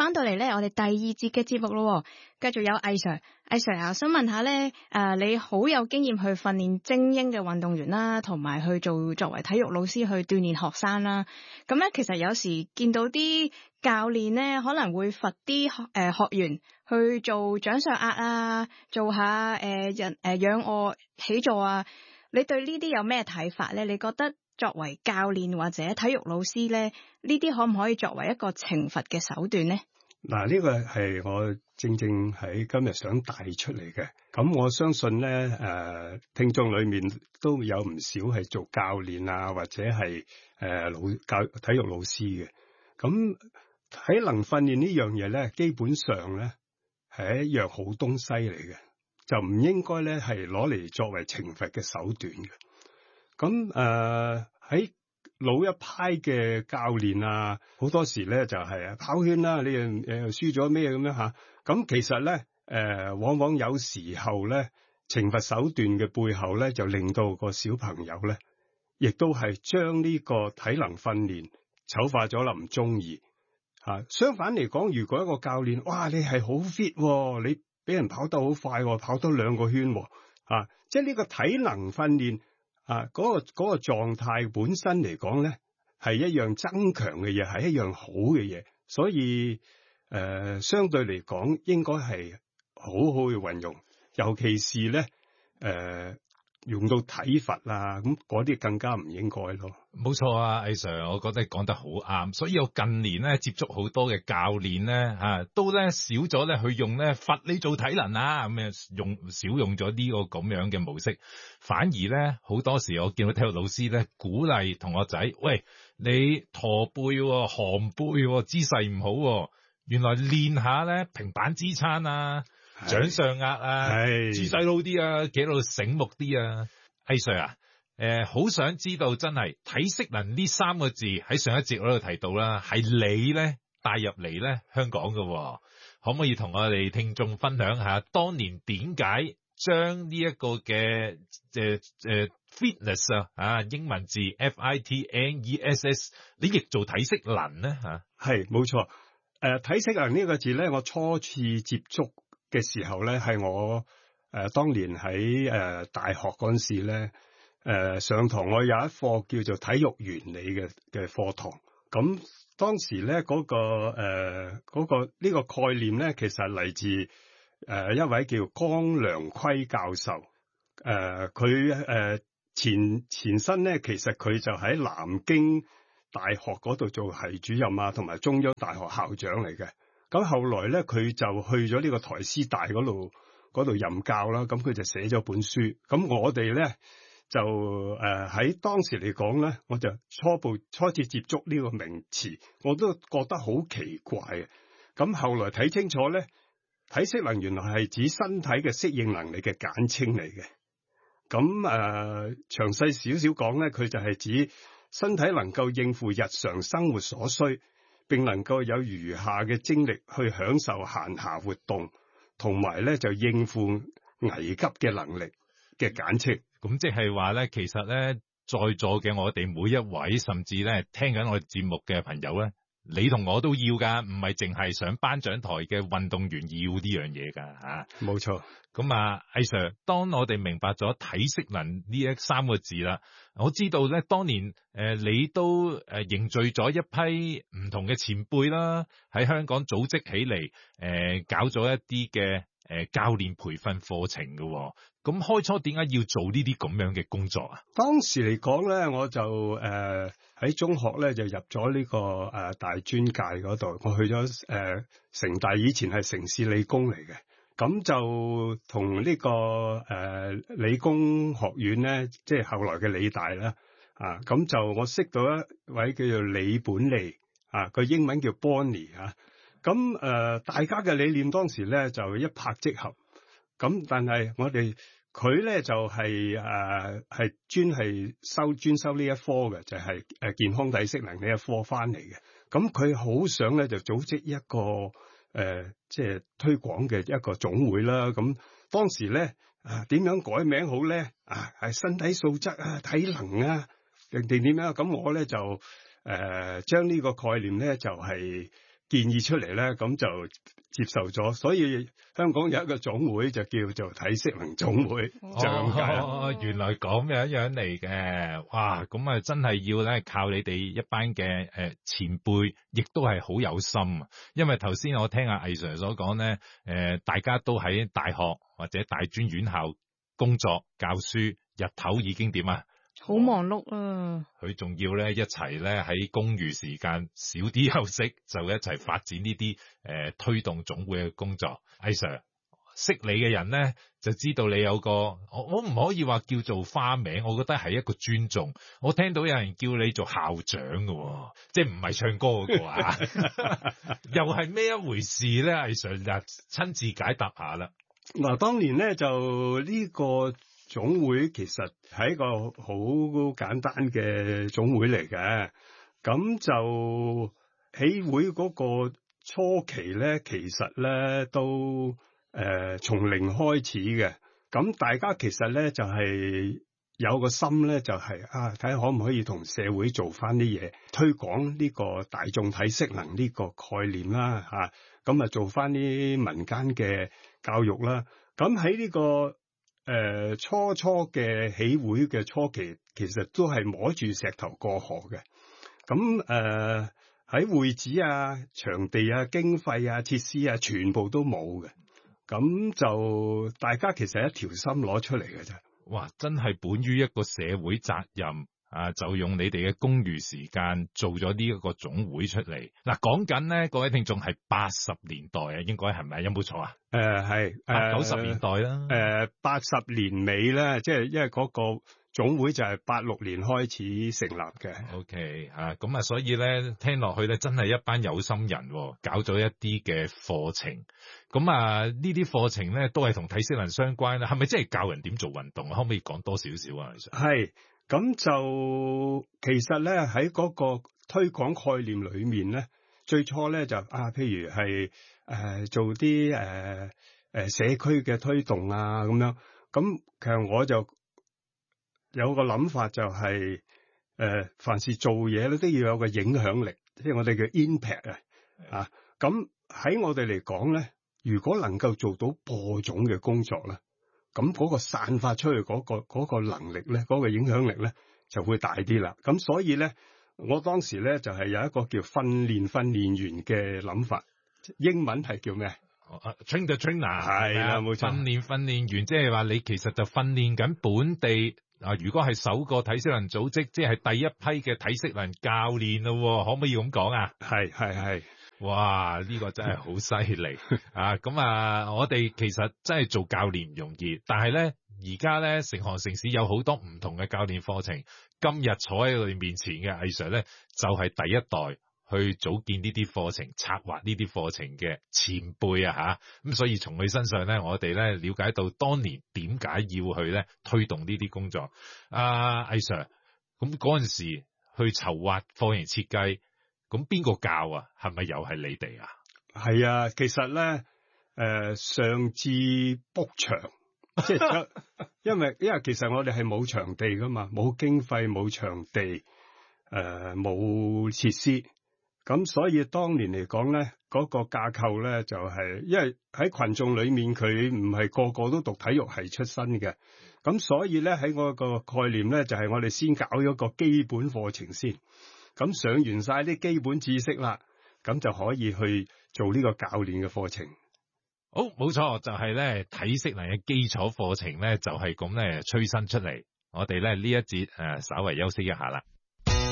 翻到嚟咧，我哋第二節嘅節目咯，繼續有魏 Sir。魏 Sir 啊，我想問下咧，你好有經驗去訓練精英嘅運動員啦，同埋去作為體育老師去鍛煉學生啦。咁咧，其實有時見到啲教練咧，可能會罰啲學員去做掌上壓啊，做下仰臥起坐啊。你對呢啲有咩睇法咧？你覺得作為教練或者體育老師咧，呢啲可唔可以作為一個懲罰嘅手段咧？ 嗱，呢個係我正正喺今日想帶出嚟嘅。咁我相信咧，聽眾裏面都有唔少係做教練啊，或者係體育老師嘅。咁體能訓練呢樣嘢咧，基本上咧係一樣好東西嚟嘅，就唔應該咧係攞嚟作為懲罰嘅手段嘅。咁喺老一派嘅教練啊，好多時咧就係跑圈啦，你又輸咗咩咁樣吓？咁其實咧往往有時候咧懲罰手段嘅背後咧，就令到個小朋友咧，亦都係將呢個體能訓練醜化咗啦，唔中意吓。相反嚟講，如果一個教練，哇，你係好 fit，你俾人跑得好快，跑多2個圈，即係呢個體能訓練。嗰個狀態本身嚟講咧，係一樣增強嘅嘢，係一樣好嘅嘢，所以相對嚟講應該係好好嘅運用，尤其是咧用到體罰啊，咁嗰啲更加唔應該咯。 冇錯啊，魏 Sir， 我覺得你講得好啱。所以我近年咧接觸好多嘅教練咧，都咧少咗咧去用咧罰你做體能啊，咁樣少用咗呢個咁樣嘅模式。反而咧好多時我見到體育老師咧鼓勵同學仔，喂，你駝背喎、寒背喎、姿勢唔好喎，原來練下咧平板支撐啊、掌上壓啊、姿勢好啲啊，企喺度醒目啲啊。魏 Sir 啊，好想知道真係體適能呢3個字喺上一節嗰度提到啦，係你咧帶入嚟咧香港嘅，可唔可以同我哋聽眾分享下當年點解將呢一個嘅fitness 英文字 fitness 你譯做體適能咧吓？係冇錯，體適能呢個字咧，我初次接觸嘅時候咧，係我當年喺大學嗰陣時咧，上堂我有一課叫做體育原理嘅課堂。咁當時咧呢個概念咧，其實係嚟自一位叫江良輝教授。佢前身咧，其實佢就喺南京大學嗰度做系主任啊，同埋中央大學校長嚟嘅。咁後來咧，佢就去咗呢個台師大嗰度任教啦。咁佢就寫咗本書。咁我哋咧就喺當時嚟講咧，我就初次接觸呢個名詞，我都覺得好奇怪嘅。咁後來睇清楚咧，體適能原來係指身體嘅適應能力嘅簡稱嚟嘅。咁詳細少少講咧，佢就係指身體能夠應付日常生活所需，並能夠有餘下嘅精力去享受閒暇活動，同埋咧就應付危急嘅能力嘅簡稱。 咁即係話咧，其實咧在座嘅我哋每一位，甚至咧聽緊我哋節目嘅朋友咧，你同我都要噶，唔係淨係上頒獎台嘅運動員要呢樣嘢噶吓。 冇錯。 咁魏 Sir， 當我哋明白咗體適能呢3個字啦，我知道咧當年你都凝聚咗一批唔同嘅前輩啦，喺香港組織起嚟搞咗一啲嘅教練培訓課程嘅。咁開初點解要做呢啲咁樣嘅工作啊？ 當時嚟講咧，我就喺中學咧就入咗呢個大專界嗰度，我去咗城大，以前係城市理工嚟嘅。咁就同呢個理工學院咧，即係後來嘅理大啦。咁就我識到一位叫做李本利，個英文叫 Bonnie 啊。咁大家嘅理念當時咧就一拍即合。咁但係佢咧就係專修呢一科嘅，就係健康體適能呢一科翻嚟嘅。咁佢好想咧就組織一個即係推廣嘅一個總會啦。咁當時咧點樣改名好咧？係身體素質啊、體能啊，定點樣？咁我咧就將呢個概念咧就係建議出嚟咧，咁就接受咗，所以香港有一個總會就叫做體適能總會，就咁解啦。 原來咁樣嚟嘅，哇！咁啊真係要咧靠你哋一班嘅前輩，亦都係好有心。因為頭先我聽阿魏 Sir 所講咧，大家都喺大學或者大專院校工作教書，日頭已經點啊？ 好忙碌啊！ 佢仲要咧一齊咧喺公餘時間少啲休息，就一齊發展呢啲推動總會嘅工作。魏 Sir 識你嘅人咧就知道你有個我唔可以話叫做花名，我覺得係一個尊重。我聽到有人叫你做校長嘅，即係唔係唱歌嗰個啊？又係咩一回事咧？魏 Sir 就親自解答下啦。 嗱，當年咧就呢個總會其實係一個好簡單嘅總會嚟嘅，咁就起會嗰個初期咧，其實咧都從零開始嘅，咁大家其實咧就係有個心咧，就係睇下可唔可以同社會做翻啲嘢，推廣呢個大眾體適能呢個概念啦，咁做翻啲民間嘅教育啦，咁喺呢個初嘅起會嘅初期，其實都係摸住石頭過河嘅。咁喺會址啊、場地啊、經費啊、設施啊，全部都冇嘅。咁就大家其實一條心攞出嚟嘅啫。 哇！真係本於一個社會責任啊，就用你哋嘅公餘時間做咗呢一個總會出嚟。嗱，講緊咧，各位聽眾係80年代啊，應該係咪？有冇錯啊？ 係 90年代啦。 80年尾咧，即係因為嗰個總會就係86年開始成立嘅。 OK 咁啊，所以咧聽落去咧，真係一班有心人搞咗一啲嘅課程。咁啊，呢啲課程咧都係同體適能相關啦。係咪即係教人點做運動啊？可唔可以講多少少啊？ 係，咁就其實咧喺嗰個推廣概念裏面咧，最初咧就譬如係做啲社區嘅推動啊咁樣。咁其實我就有個諗法就係凡是做嘢咧都要有個影響力，即係我哋嘅 impact 啊。咁喺我哋嚟講咧，如果能夠做到播種嘅工作咧，咁嗰個散發出去嗰個能力咧，嗰個影響力咧就會大啲啦。咁所以咧，我當時咧就係有一個叫訓練員嘅諗法，英文係叫咩 ？Train the trainer 係啦，冇錯。 訓練員，即係話你其實就訓練緊本地如果係首個體適能組織，即係第一批嘅體適能教練咯，可唔可以咁講啊？ 係。 哇！呢個真係好犀利咁我哋其實真係做教練唔容易，但係咧而家咧成行成市有好多唔同嘅教練課程。今日坐喺我哋面前嘅魏 Sir 咧，就係第一代去組建呢啲課程、策劃呢啲課程嘅前輩啊咁所以從佢身上咧，我哋咧了解到當年點解要去咧推動呢啲工作。魏 Sir，咁嗰陣時去籌劃課程設計。咁邊個教啊？係咪又係你哋啊？ 係啊，其實咧，上至 book 場，即係因為其實我哋係冇場地噶嘛，冇經費，冇場地，冇設施，咁所以當年嚟講咧，嗰個架構咧就係，因為喺群眾裏面佢唔係個個都讀體育系出身嘅，咁所以咧喺我個概念咧就係我哋先搞咗個基本課程先。咁上完晒啲基本知識啦，咁就可以去做呢個教練嘅課程。 好，冇錯，就係咧體適能嘅基礎課程咧，就係咁咧催生出嚟。我哋咧呢一節稍為休息一下啦。